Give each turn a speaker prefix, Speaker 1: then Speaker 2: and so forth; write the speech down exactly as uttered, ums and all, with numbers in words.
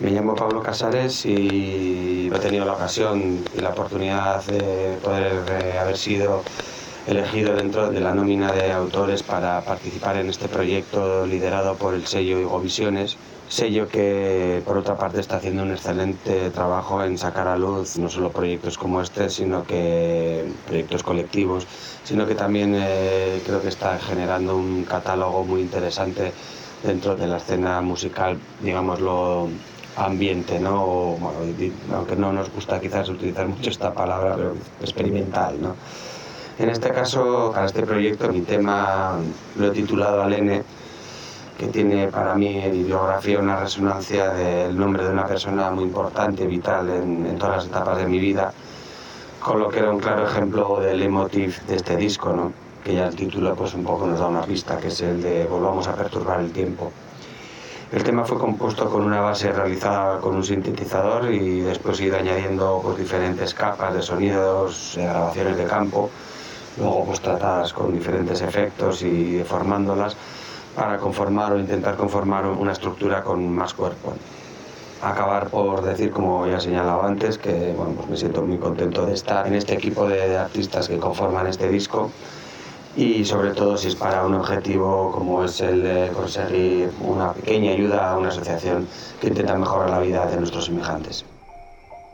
Speaker 1: Me llamo Pablo Casares y he tenido la ocasión y la oportunidad de poder eh, haber sido elegido dentro de la nómina de autores para participar en este proyecto liderado por el sello Higovisiones, sello que por otra parte está haciendo un excelente trabajo en sacar a luz no solo proyectos como este, sino que proyectos colectivos, sino que también eh, creo que está generando un catálogo muy interesante dentro de la escena musical, digámoslo, ambiente, ¿no? O, bueno, aunque no nos gusta quizás utilizar mucho esta palabra, pero experimental, ¿no? En este caso, para este proyecto, mi tema lo he titulado Alene, que tiene para mí en mi biografía una resonancia del nombre de una persona muy importante, vital en, en todas las etapas de mi vida, con lo que era un claro ejemplo del leitmotiv de este disco, ¿no? Que ya el título pues un poco nos da una pista, que es el de Volvamos a perturbar el tiempo. El tema fue compuesto con una base realizada con un sintetizador y después ido añadiendo pues, diferentes capas de sonidos, de grabaciones de campo, luego pues tratadas con diferentes efectos y deformándolas para conformar o intentar conformar una estructura con más cuerpo. Acabar por decir, como ya he señalado antes, que bueno, pues me siento muy contento de estar en este equipo de, de artistas que conforman este disco y sobre todo si es para un objetivo como es el de conseguir una pequeña ayuda a una asociación que intenta mejorar la vida de nuestros semejantes.